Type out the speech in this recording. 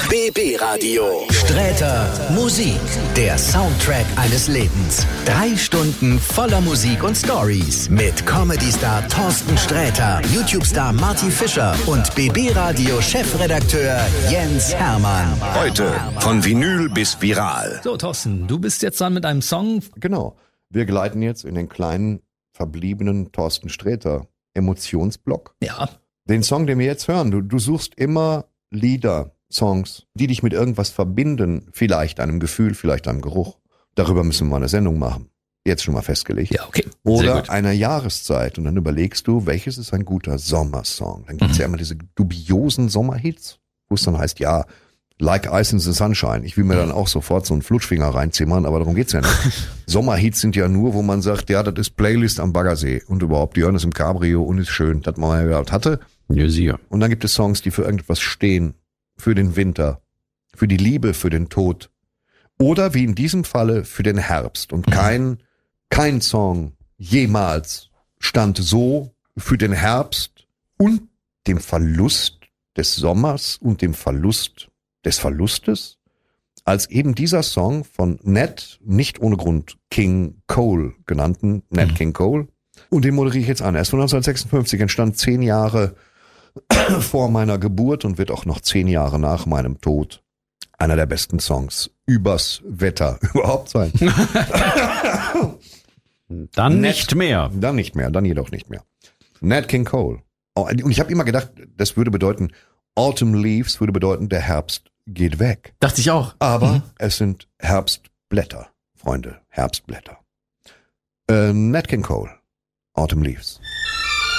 BB Radio. Sträter Musik. Der Soundtrack eines Lebens. 3 Stunden voller Musik und Stories. Mit Comedy-Star Thorsten Sträter, YouTube-Star Marty Fischer und BB Radio Chefredakteur Jens Hermann. Heute von Vinyl bis viral. So, Thorsten, du bist jetzt dran mit einem Song. Genau. Wir gleiten jetzt in den kleinen, verbliebenen Thorsten Sträter Emotionsblock. Ja. Den Song, den wir jetzt hören, du suchst immer Lieder, Songs, die dich mit irgendwas verbinden. Vielleicht einem Gefühl, vielleicht einem Geruch. Darüber müssen wir mal eine Sendung machen. Jetzt schon mal festgelegt. Ja, okay. Oder eine Jahreszeit. Und dann überlegst du, welches ist ein guter Sommersong. Dann gibt's ja immer diese dubiosen Sommerhits, wo es dann heißt, ja, Like Ice in the Sunshine. Ich will mir dann auch sofort so einen Flutschfinger reinzimmern, aber darum geht's ja nicht. Sommerhits sind ja nur, wo man sagt, ja, das ist Playlist am Baggersee. Und überhaupt, die hören es im Cabrio und ist schön, dass man ja überhaupt hatte. Ja, sicher. Und dann gibt es Songs, die für irgendetwas stehen. Für den Winter. Für die Liebe, für den Tod. Oder wie in diesem Falle für den Herbst. Und kein Song jemals stand so für den Herbst und dem Verlust des Sommers und dem Verlust des Verlustes, als eben dieser Song von Nat, nicht ohne Grund King Cole genannten, Nat King Cole. Und den moderiere ich jetzt an. Er ist von 1956, entstand 10 Jahre vor meiner Geburt und wird auch noch 10 Jahre nach meinem Tod einer der besten Songs übers Wetter überhaupt sein. Dann nicht mehr. Dann nicht mehr, dann jedoch nicht mehr. Nat King Cole. Und ich habe immer gedacht, das würde bedeuten, Autumn Leaves würde bedeuten, der Herbst geht weg. Dachte ich auch. Aber es sind Herbstblätter, Freunde, Herbstblätter. Nat King Cole, Autumn Leaves.